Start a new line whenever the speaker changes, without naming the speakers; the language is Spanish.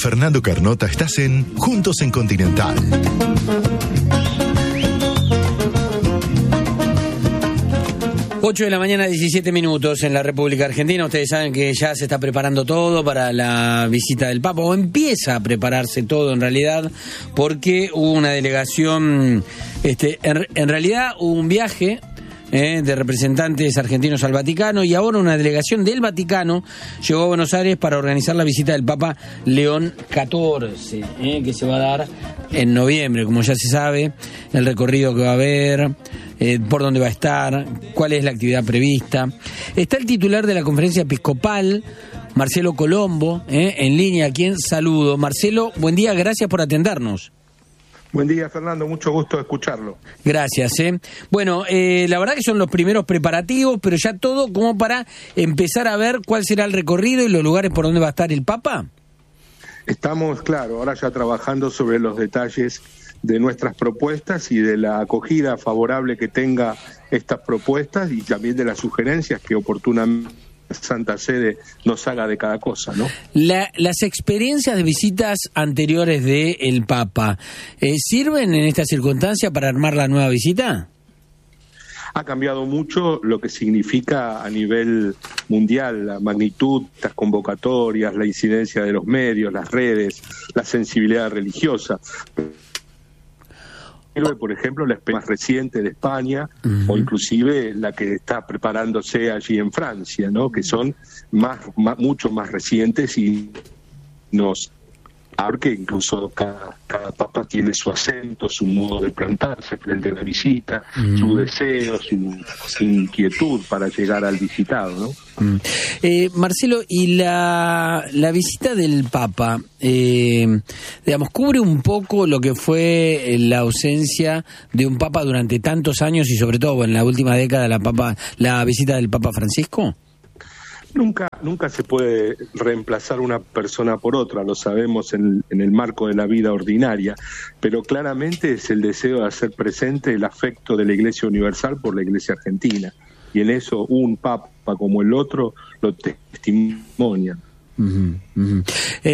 Fernando Carnota estás en Juntos en Continental.
Ocho de la mañana, 17 minutos en la República Argentina. Ustedes saben que ya se está preparando todo para la visita del Papa, o empieza a prepararse todo en realidad, porque hubo una delegación, en realidad hubo un viaje de representantes argentinos al Vaticano, y ahora una delegación del Vaticano llegó a Buenos Aires para organizar la visita del Papa León XIV, que se va a dar en noviembre, como ya se sabe, el recorrido que va a haber, por dónde va a estar, cuál es la actividad prevista. Está el titular de la conferencia episcopal, Marcelo Colombo, en línea, a quien saludo. Marcelo, buen día, gracias por atendernos.
Buen día, Fernando, mucho gusto de escucharlo.
Gracias. Bueno, la verdad que son los primeros preparativos, pero ya todo como para empezar a ver cuál será el recorrido y los lugares por donde va a estar el Papa.
Estamos, claro, ahora ya trabajando sobre los detalles de nuestras propuestas y de la acogida favorable que tenga estas propuestas, y también de las sugerencias que oportunamente Santa Sede nos haga de cada cosa, ¿no?
Las experiencias de visitas anteriores del Papa, ¿sirven en esta circunstancia para armar la nueva visita?
Ha cambiado mucho lo que significa a nivel mundial la magnitud, las convocatorias, la incidencia de los medios, las redes, la sensibilidad religiosa. Por ejemplo, la experiencia más reciente de España, o inclusive la que está preparándose allí en Francia, ¿no? Que son mucho más recientes, y porque incluso cada papa tiene su acento, su modo de plantarse frente a la visita, su deseo, su inquietud para llegar al visitado, ¿no?
Marcelo, y la visita del Papa, digamos, cubre un poco lo que fue la ausencia de un Papa durante tantos años, y sobre todo en la última década la visita del Papa Francisco.
Nunca se puede reemplazar una persona por otra, lo sabemos en el marco de la vida ordinaria, pero claramente es el deseo de hacer presente el afecto de la Iglesia Universal por la Iglesia Argentina, y en eso un Papa como el otro lo testimonia.